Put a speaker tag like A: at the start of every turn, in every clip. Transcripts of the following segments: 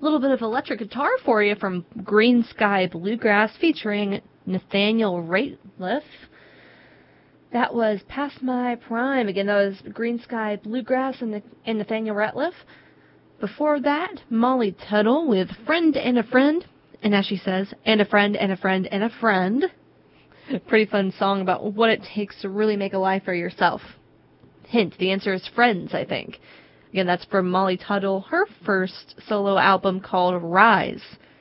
A: little bit of electric guitar for you from Green Sky Bluegrass featuring Nathaniel Rateliff. That was Past My Prime. Again, that was Green Sky Bluegrass and Nathaniel Rateliff. Before that, Molly Tuttle with Friend and a Friend. And as she says, and a friend and a friend and a friend. Pretty fun song about what it takes to really make a life for yourself. Hint, the answer is friends, I think. Again, that's from Molly Tuttle, her first solo album called Rise.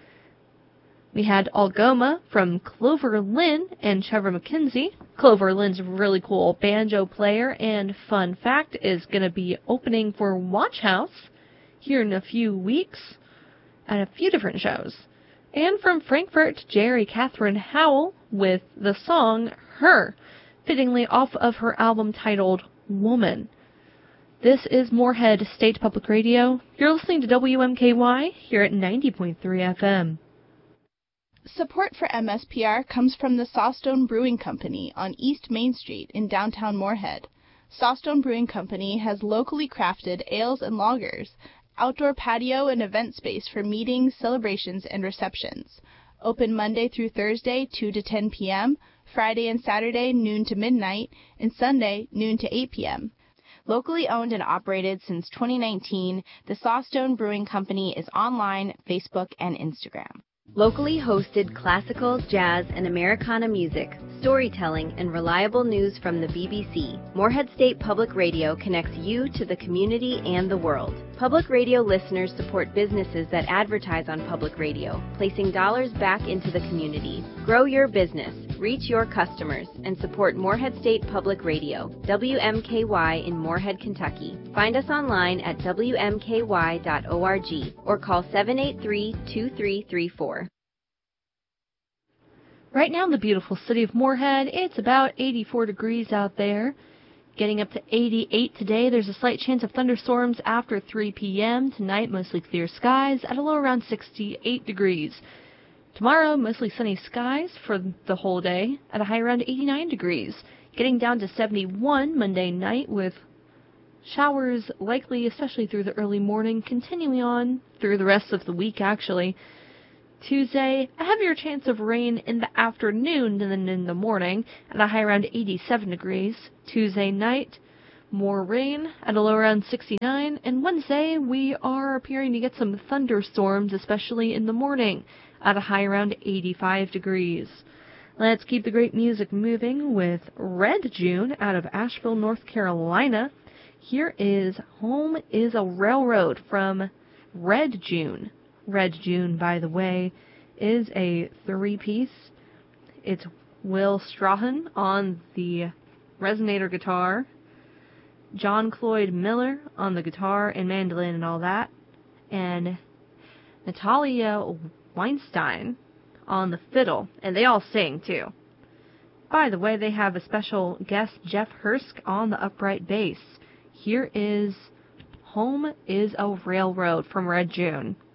A: We had Algoma from Clover Lynn and Trevor McKenzie. Clover Lynn's a really cool banjo player, and fun fact, is going to be opening for Watch House here in a few weeks at a few different shows. And from Frankfurt, Jerry Catherine Howell with the song Her, fittingly off of her album titled Woman. This is Moorhead State Public Radio. You're listening to WMKY here at 90.3 FM.
B: Support for MSPR comes from the Sawstone Brewing Company on East Main Street in downtown Moorhead. Sawstone Brewing Company has locally crafted ales and lagers, outdoor patio and event space for meetings, celebrations, and receptions. Open Monday through Thursday, 2 to 10 p.m., Friday and Saturday, noon to midnight, and Sunday, noon to 8 p.m. Locally owned and operated since 2019, the Sawstone Brewing Company is online, Facebook, and Instagram.
C: Locally hosted classical, jazz, and Americana music, storytelling, and reliable news from the BBC, Moorhead State Public Radio connects you to the community and the world. Public radio listeners support businesses that advertise on public radio, placing dollars back into the community. Grow your business, reach your customers, and support Moorhead State Public Radio, WMKY in Moorhead, Kentucky. Find us online at WMKY.org or call 783-2334.
A: Right now in the beautiful city of Moorhead, it's about 84 degrees out there. Getting up to 88 today. There's a slight chance of thunderstorms after 3 p.m. Tonight, mostly clear skies at a low around 68 degrees. Tomorrow, mostly sunny skies for the whole day at a high around 89 degrees. Getting down to 71 Monday night with showers likely, especially through the early morning, continuing on through the rest of the week, actually. Tuesday, a heavier chance of rain in the afternoon than in the morning at a high around 87 degrees. Tuesday night, more rain at a low around 69. And Wednesday, we are appearing to get some thunderstorms, especially in the morning, at a high around 85 degrees. Let's keep the great music moving with Red June out of Asheville, North Carolina. Here is Home is a Railroad from Red June. Red June, by the way, is a three-piece. It's Will Strahan on the resonator guitar, John Cloyd Miller on the guitar and mandolin and all that, and Natalia Weinstein on the fiddle, and they all sing, too. By the way, they have a special guest, Jeff Hursk, on the upright bass. Here is Home is a Railroad from Red June.